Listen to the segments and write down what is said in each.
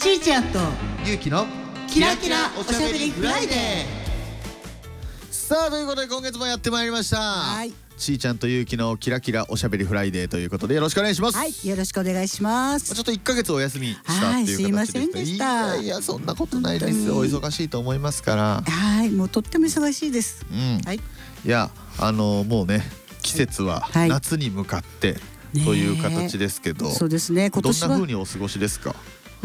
ちーちゃんとゆうきのキラキラおしゃべりフライデー。 さあということで今月もやってまいりました。 はい、 ちーちゃんとゆうきのキラキラおしゃべりフライデーということでよろしくお願いします。 はい、よろしくお願いします。 ちょっと1ヶ月お休みしたっていう形で、 すいませんでした。 いやそんなことないですよ。お忙しいと思いますから。 はい、もうとっても忙しいです。はい、 いやもうね季節は夏に向かってという形ですけど、 そうですね。今年はどんな風にお過ごしですか？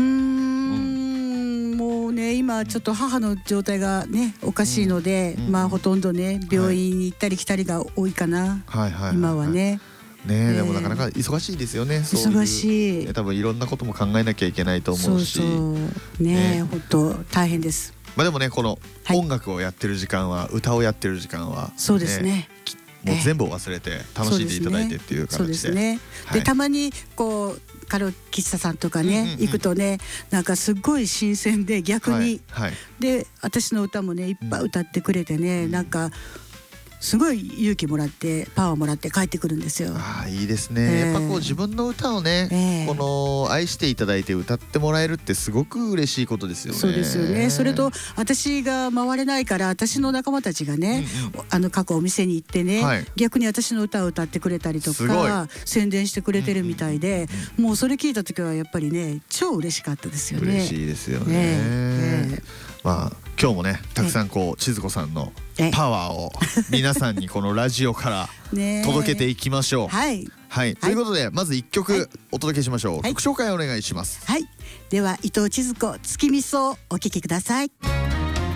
もうね今ちょっと母の状態がねおかしいので、まあほとんどね病院に行ったり来たりが多いかな。今はね。 ね、でもなかなか忙しいですよね。 忙しい。 多分いろんなことも考えなきゃいけないと思うし、 ね本当大変です。 まあでもねこの音楽をやってる時間は、歌をやってる時間は、 そうですね。 もう全部忘れて楽しんでいただいてっていう形で。 そうですね。でたまにこうカラオケ喫茶さんとかね行くとねなんかすごい新鮮で逆にで私の歌もねいっぱい歌ってくれてねなんかすごい勇気もらってパワーもらって帰ってくるんですよ。 ああいいですね。やっぱこう自分の歌をね、この愛していただいて歌ってもらえるってすごく嬉しいことですよね。 そうですよね。それと私が回れないから私の仲間たちがね、各お店に行ってね、逆に私の歌を歌ってくれたりとか宣伝してくれてるみたいで、もうそれ聞いた時はやっぱりね超嬉しかったですよね。 嬉しいですよね。まあ今日もねたくさんこう千鶴子さんのパワーを皆さんにこのラジオから届けていきましょう。はい、ということでまず1曲お届けしましょう。曲紹介お願いします。 はい、では伊藤千鶴子月見草をお聴きください。